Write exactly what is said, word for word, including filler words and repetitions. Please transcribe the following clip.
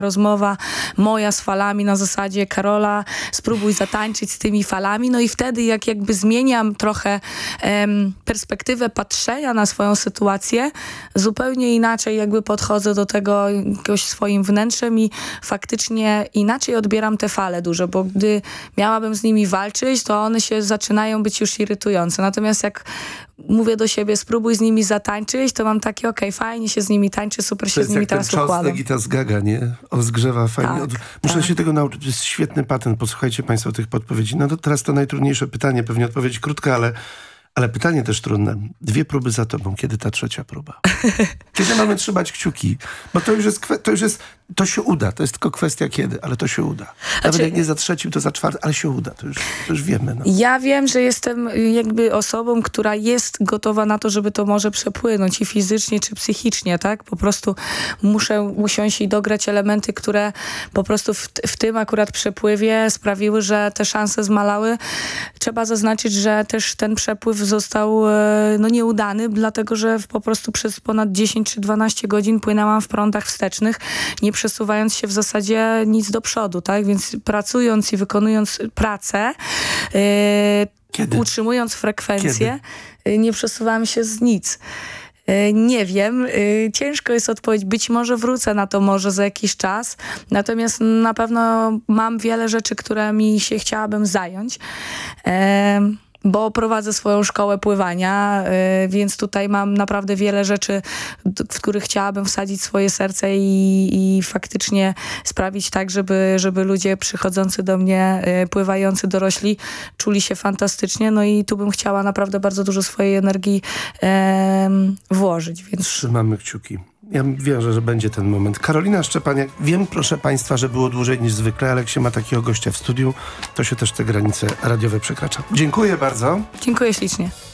rozmowa moja z falami na zasadzie Karola, spróbuj zatańczyć z tymi falami, no i wtedy jak jakby zmieniam trochę em, perspektywę patrzenia na swoją sytuację, zupełnie inaczej jakby podchodzę do tego jakoś swoim wnętrzem i faktycznie inaczej odbieram te fale dużo, bo gdy miałabym z nimi walczyć, to one się zaczynają być już irytujące. Natomiast jak mówię do siebie, spróbuj z nimi zatańczyć, to mam takie, okej, okay, fajnie się z nimi tańczy, super to się z nimi teraz układam. To jest jak ten czosnek i ta zgaga, nie? Rozgrzewa fajnie. Tak, Od... Muszę tak. się tego nauczyć. To jest świetny patent. Posłuchajcie państwo tych podpowiedzi. No to teraz to najtrudniejsze pytanie. Pewnie odpowiedź krótka, ale, ale pytanie też trudne. Dwie próby za tobą. Kiedy ta trzecia próba? Kiedy mamy trzymać kciuki? Bo to już jest, to już jest, to się uda. To jest tylko kwestia kiedy, ale to się uda. Nawet znaczy, jak nie za trzecim, to za czwartym, ale się uda. To już, to już wiemy. No. Ja wiem, że jestem jakby osobą, która jest gotowa na to, żeby to może przepłynąć i fizycznie, czy psychicznie, tak? Po prostu muszę usiąść i dograć elementy, które po prostu w, w tym akurat przepływie sprawiły, że te szanse zmalały. Trzeba zaznaczyć, że też ten przepływ został no, nieudany, dlatego, że po prostu przez ponad dziesięć czy dwanaście godzin płynęłam w prądach wstecznych, nie przesuwając się w zasadzie nic do przodu, tak? Więc pracując i wykonując pracę, yy, utrzymując frekwencję, yy, nie przesuwałam się z nic. Yy, nie wiem, yy, ciężko jest odpowiedzieć. Być może wrócę na to może za jakiś czas, natomiast na pewno mam wiele rzeczy, którymi się chciałabym zająć. Yy, bo prowadzę swoją szkołę pływania, y, więc tutaj mam naprawdę wiele rzeczy, w których chciałabym wsadzić swoje serce i, i faktycznie sprawić tak, żeby, żeby ludzie przychodzący do mnie, y, pływający dorośli, czuli się fantastycznie. No i tu bym chciała naprawdę bardzo dużo swojej energii y, włożyć. Więc... Trzymamy kciuki. Ja wierzę, że będzie ten moment. Karolina Szczepaniak, wiem, proszę państwa, że było dłużej niż zwykle, ale jak się ma takiego gościa w studiu, to się też te granice radiowe przekracza. Dziękuję bardzo. Dziękuję ślicznie.